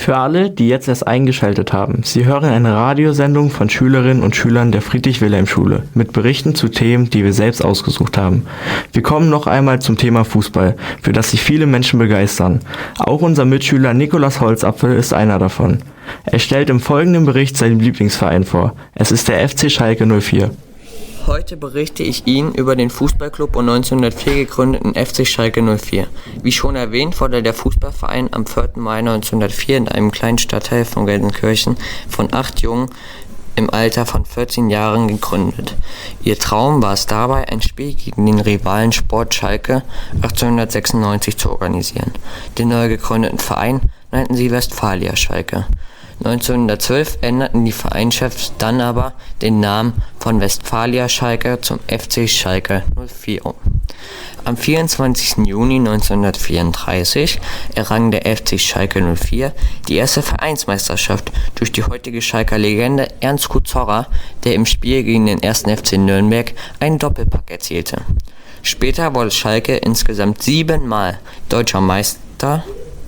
Für alle, die jetzt erst eingeschaltet haben, Sie hören eine Radiosendung von Schülerinnen und Schülern der Friedrich-Wilhelm-Schule mit Berichten zu Themen, die wir selbst ausgesucht haben. Wir kommen noch einmal zum Thema Fußball, für das sich viele Menschen begeistern. Auch unser Mitschüler Nikolas Holzapfel ist einer davon. Er stellt im folgenden Bericht seinen Lieblingsverein vor. Es ist der FC Schalke 04. Heute berichte ich Ihnen über den Fußballclub und 1904 gegründeten FC Schalke 04. Wie schon erwähnt, wurde der Fußballverein am 4. Mai 1904 in einem kleinen Stadtteil von Gelsenkirchen von 8 Jungen im Alter von 14 Jahren gegründet. Ihr Traum war es dabei, ein Spiel gegen den Rivalen Sport Schalke 1896 zu organisieren. Den neu gegründeten Verein nannten sie Westfalia Schalke. 1912 änderten die Vereinschefs dann aber den Namen von Westfalia Schalke zum FC Schalke 04 um. Am 24. Juni 1934 errang der FC Schalke 04 die erste Vereinsmeisterschaft durch die heutige Schalker Legende Ernst Kuzorra, der im Spiel gegen den 1. FC Nürnberg einen Doppelpack erzielte. Später wurde Schalke insgesamt 7-mal deutscher Meister.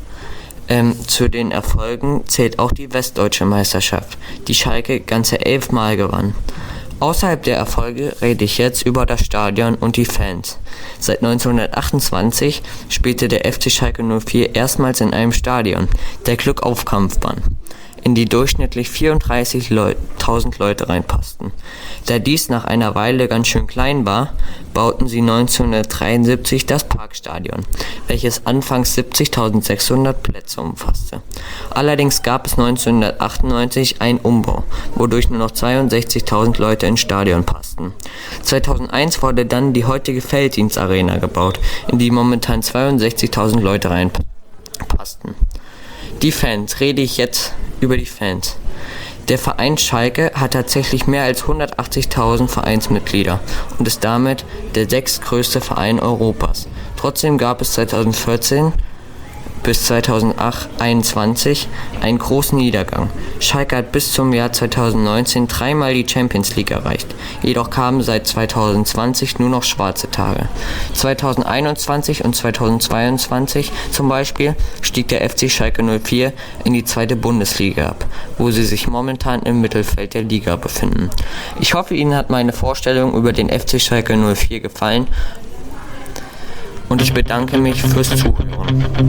Zu den Erfolgen zählt auch die Westdeutsche Meisterschaft, die Schalke ganze 11-mal gewann. Außerhalb der Erfolge rede ich jetzt über das Stadion und die Fans. Seit 1928 spielte der FC Schalke 04 erstmals in einem Stadion, der Glückauf-Kampfbahn, in die durchschnittlich 34.000 Leute reinpassten. Da dies nach einer Weile ganz schön klein war, bauten sie 1973 das Parkstadion, welches anfangs 70.600 Plätze umfasste. Allerdings gab es 1998 einen Umbau, wodurch nur noch 62.000 Leute ins Stadion passten. 2001 wurde dann die heutige Felddienstarena gebaut, in die momentan 62.000 Leute reinpassten. Die Fans, rede ich jetzt über die Fans. Der Verein Schalke hat tatsächlich mehr als 180.000 Vereinsmitglieder und ist damit der 6. größte Verein Europas. Trotzdem gab es 2014 bis 2021 einen großen Niedergang. Schalke hat bis zum Jahr 2019 3-mal die Champions League erreicht. Jedoch kamen seit 2020 nur noch schwarze Tage. 2021 und 2022 zum Beispiel stieg der FC Schalke 04 in die 2. Bundesliga ab, wo sie sich momentan im Mittelfeld der Liga befinden. Ich hoffe, Ihnen hat meine Vorstellung über den FC Schalke 04 gefallen und ich bedanke mich fürs Zuhören.